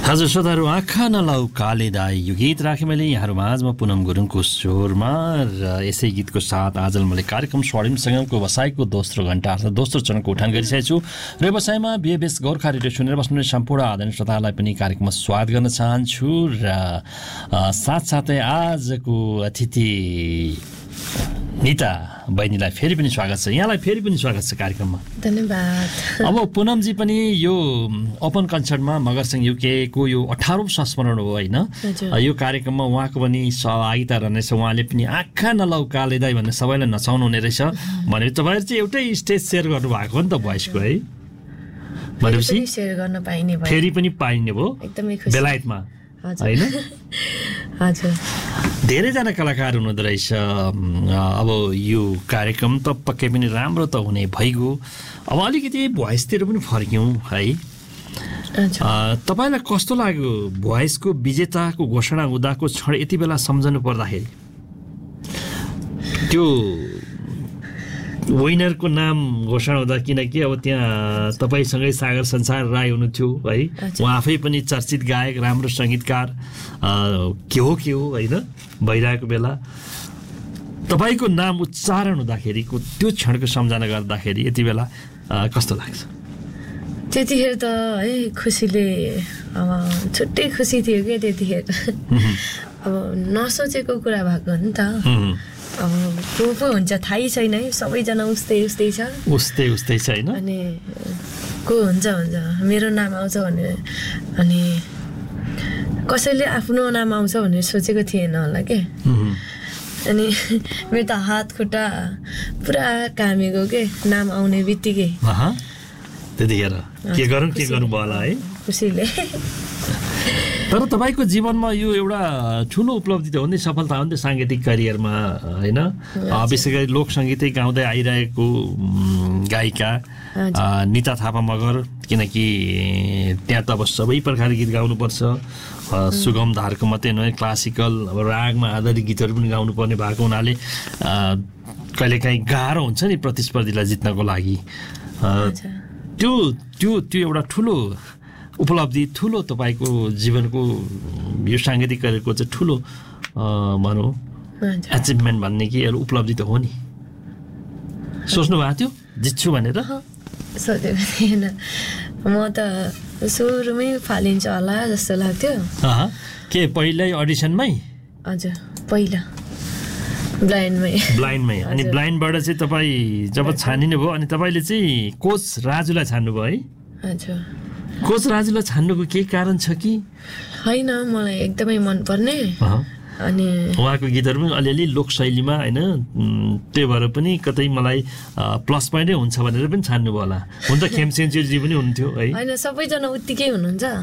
हजुर श्रोताहरू, आँखा नलाउ काले दाई यो गीत राखेँ मैले यहाँहरू माझमा पुनम गुरुङको स्वरमा र यसै गीतको साथ आज मैले कार्यक्रम स्वर्णिम सङ्गमको व्यवसायको दोस्रो घण्टा अर्थात् दोस्रो चरणको उठान गरिसकेको छु र व्यवसायमा बिएबएस गोर्खा रेडियो सुनेर बस्नुहुने सम्पूर्ण आदरणीय श्रोताहरूलाई पनि कार्यक्रममा स्वागत गर्न चाहन्छु र साथसाथै आजको अतिथि निता बहिनीलाई फेरि पनि स्वागत छ, यहाँलाई फेरि पनि स्वागत छ कार्यक्रममा। धन्यवाद। अब पुनमजी पनि यो ओपन कन्सर्टमा मगरसिंह युकेको यो 18औं संस्मरण हो होइन, यो कार्यक्रममा उहाँको पनि सहभागिता रहनेछ। उहाँले पनि आँखा नलाउ काले दाई भन्ने सबैलाई नचाउनु हुने रहेछ भनेर तपाईँहरू चाहिँ एउटै स्टेज सेयर गर्नुभएको हो नि त भोइसको है, भनेपछि सेयर गर्न पाइने भयो, फेरि पनि पाइने भयो एकदमै खुसी बेलायतमा होइन। हजुर, धेरैजना कलाकार हुनुहुँदो रहेछ। अब यो कार्यक्रम त पक्कै पनि राम्रो त हुने भइगयो। अब अलिकति भोइसतिर पनि फर्क्यौँ है। तपाईँलाई कस्तो लाग्यो भोइसको विजेताको घोषणा हुँदाको क्षण यति बेला सम्झनु पर्दाखेरि? त्यो विनरको नाम घोषणा हुँदा, किनकि अब त्यहाँ तपाईँसँगै सागर संसार राई हुनुहुन्थ्यो है, उहाँ आफै पनि चर्चित गायक, राम्रो सङ्गीतकार के हो होइन भइरहेको बेला तपाईँको नाम उच्चारण हुँदाखेरिको त्यो क्षणको सम्झना गर्दाखेरि यति बेला कस्तो लाग्छ? त्यतिखेर त है खुसीले अब छुट्टै खुसी थियो क्या त्यतिखेर। अब नसोचेको कुरा भएको हो नि त। अब को हुन्छ थाहै छैन है, सबैजना उस्तै छ होइन। अनि को हुन्छ मेरो नाम आउँछ भनेर, अनि कसैले आफ्नो नाम आउँछ भनेर सोचेको थिएन होला क्या। अनि मेरो त हात खुट्टा पुरा कामेको के नाम आउने बित्तिकै। त्यतिखेर के गरौँ भयो होला है खुसीले। तर तपाईँको जीवनमा यो एउटा ठुलो उपलब्धि त हो नि, सफलता हो नि त साङ्गीतिक करियरमा होइन। विशेष गरी लोक सङ्गीतै गाउँदै आइरहेको गायिका निता थापा मगर, किनकि त्यहाँ त अब सबै प्रकारको गीत गाउनुपर्छ, सुगम धारको मात्रै नभए क्लासिकल अब रागमा आधारित गीतहरू पनि गाउनुपर्ने भएको हुनाले कहिलेकाहीँ गाह्रो हुन्छ नि प्रतिस्पर्धीलाई जित्नको लागि। त्यो एउटा ठुलो उपलब्धि, ठुलो तपाईँको जीवनको यो साङ्गीतिक करियरको चाहिँ ठुलो भनौँ एचिभमेन्ट भन्ने कि उपलब्धि त हो नि। सोच्नु भएको थियो जित्छु भनेर? सोचेको थिएन म त, सुरुमै फालिन्छ होला जस्तो लाग्थ्यो। के पहिल्यै अडिसनमै? हजुर, पहिला ब्लाइन्डमै। अनि ब्लाइन्डबाट चाहिँ तपाईँ जब छानिनु भयो अनि तपाईँले चाहिँ कोच राजुलाई छान्नुभयो है? हजुर। कोच राजुलाई छान्नुको केही कारण छ कि? होइन, मलाई एकदमै मनपर्ने अनि उहाँको गीतहरू पनि अलिअलि लोकशैलीमा होइन, त्यही भएर पनि कतै मलाई प्लस पोइन्टै हुन्छ भनेर पनि छान्नुभयो होला। हुन्छ खेमसेन्चुरजी पनि हुन्थ्यो है? होइन, सबैजना उत्तिकै हुनुहुन्छ।